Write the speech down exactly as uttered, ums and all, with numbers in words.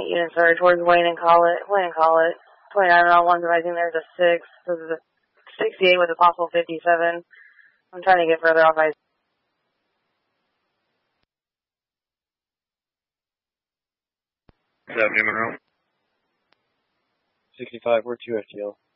Unit sir, towards Wayne and Collett. Wayne and Collett. twenty-nine round ones, I think there's a six. This is a sixty-eight with a possible fifty-seven. I'm trying to get further off. I seventy Monroe. sixty-five, we're two F T L.